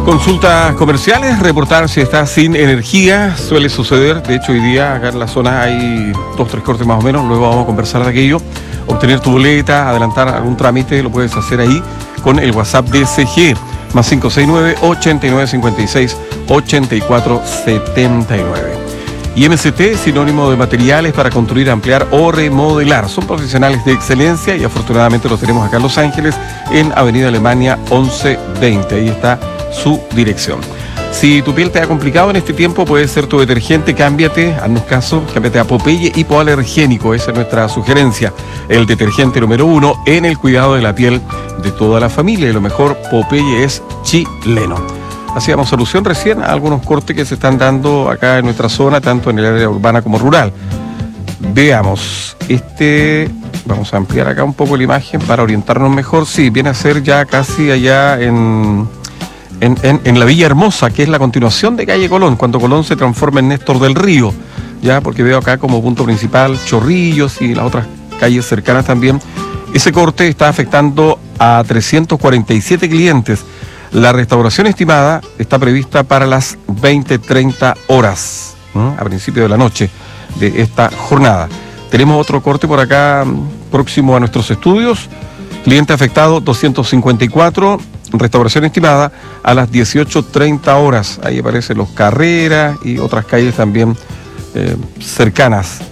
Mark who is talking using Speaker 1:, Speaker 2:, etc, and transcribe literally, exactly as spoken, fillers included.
Speaker 1: Consultas comerciales, reportar si está sin energía, suele suceder. De hecho, hoy día acá en la zona hay dos, tres cortes más o menos, luego vamos a conversar de aquello. Obtener tu boleta, adelantar algún trámite, lo puedes hacer ahí con el WhatsApp de C G E, más cinco seis nueve, ocho nueve cinco seis, ocho cuatro siete nueve. Y M C T, sinónimo de materiales para construir, ampliar o remodelar. Son profesionales de excelencia y afortunadamente los tenemos acá en Los Ángeles, en Avenida Alemania once veinte. Ahí está su dirección. Si tu piel te ha complicado en este tiempo, puede ser tu detergente, cámbiate, haznos caso, cámbiate a Popeye hipoalergénico, esa es nuestra sugerencia. El detergente número uno en el cuidado de la piel de toda la familia, y lo mejor, Popeye es chileno. Hacíamos solución recién a algunos cortes que se están dando acá en nuestra zona, tanto en el área urbana como rural. Veamos, este, vamos a ampliar acá un poco la imagen para orientarnos mejor. Sí, viene a ser ya casi allá en... En, en, en la Villa Hermosa, que es la continuación de calle Colón, cuando Colón se transforma en Néstor del Río, ya, porque veo acá como punto principal Chorrillos y las otras calles cercanas también. Ese corte está afectando a trescientos cuarenta y siete clientes. La restauración estimada está prevista para las veinte treinta horas, ¿no?, a principio de la noche de esta jornada. Tenemos otro corte por acá próximo a nuestros estudios. Cliente afectado doscientos cincuenta y cuatro, restauración estimada a las dieciocho treinta horas. Ahí aparecen Los Carreras y otras calles también eh, cercanas